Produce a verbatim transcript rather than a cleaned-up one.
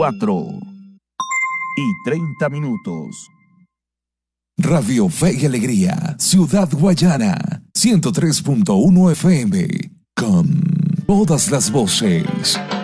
cuatro y treinta minutos. Radio Fe y Alegría, Ciudad Guayana, ciento tres punto uno F M, con todas las voces.